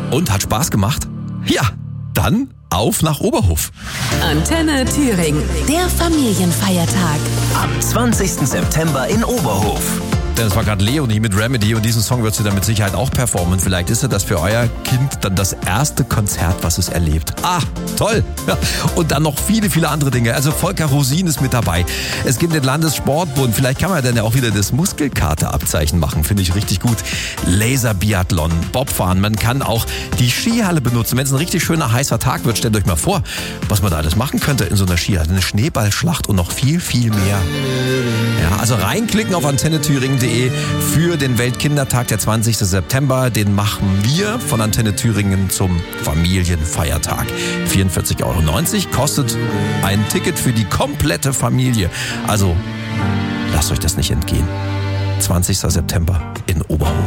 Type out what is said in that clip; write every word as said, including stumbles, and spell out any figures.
Und hat Spaß gemacht? Ja, dann auf nach Oberhof. Antenne Thüringen, der Familienfeiertag. Am zwanzigsten September in Oberhof. Denn es war gerade Leonie mit Remedy und diesen Song wird sie dann mit Sicherheit auch performen. Vielleicht ist ja das für euer Kind dann das erste Konzert, was es erlebt. Ah, toll! Ja. Und dann noch viele, viele andere Dinge. Also Volker Rosin ist mit dabei. Es gibt den Landessportbund. Vielleicht kann man dann ja auch wieder das Muskelkaterabzeichen machen. Finde ich richtig gut. Laserbiathlon, Bobfahren. Man kann auch die Skihalle benutzen. Wenn es ein richtig schöner, heißer Tag wird, stellt euch mal vor, was man da alles machen könnte in so einer Skihalle. Eine Schneeballschlacht und noch viel, viel mehr. Ja, also reinklicken auf antenne thüringen punkt de für den Weltkindertag, der zwanzigsten September. Den machen wir von Antenne Thüringen zum Familienfeiertag. vierundvierzig Euro neunzig kostet ein Ticket für die komplette Familie. Also lasst euch das nicht entgehen. zwanzigsten September in Oberhof.